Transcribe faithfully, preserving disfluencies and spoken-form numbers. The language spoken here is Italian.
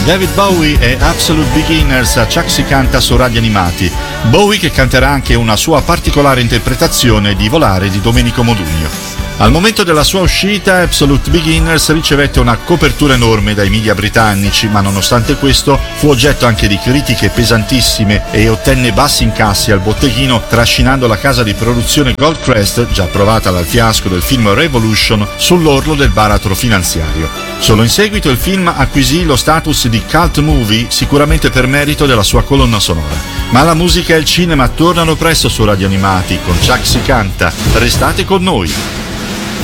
David Bowie e Absolute Beginners a Chuck si canta su Radio Animati. Bowie che canterà anche una sua particolare interpretazione di Volare di Domenico Modugno. Al momento della sua uscita, Absolute Beginners ricevette una copertura enorme dai media britannici, ma nonostante questo fu oggetto anche di critiche pesantissime e ottenne bassi incassi al botteghino, trascinando la casa di produzione Goldcrest, già provata dal fiasco del film Revolution, sull'orlo del baratro finanziario. Solo in seguito il film acquisì lo status di cult movie, sicuramente per merito della sua colonna sonora. Ma la musica e il cinema tornano presto su Radio Animati con Chuck si canta. Restate con noi!